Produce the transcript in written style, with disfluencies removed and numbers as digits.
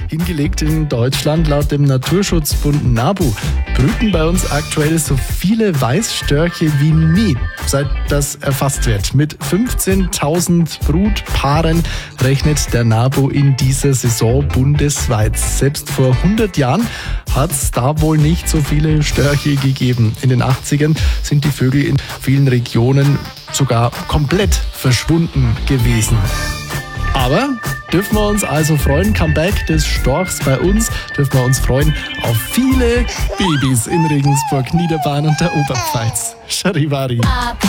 hingelegt in Deutschland. Laut dem Naturschutzbund NABU brüten bei uns aktuell so viele Weißstörche wie nie, seit das erfasst wird. Mit 15.000 Brutpaaren rechnet der NABU in dieser Saison bundesweit. Selbst vor 100 Jahren hat es da wohl nicht so viele Störche gegeben. In den 80ern sind die Vögel in vielen Regionen sogar komplett verschwunden gewesen. Aber dürfen wir uns also freuen, Comeback des Storchs bei uns, dürfen wir uns freuen auf viele Babys in Regensburg, Niederbayern und der Oberpfalz. Charivari.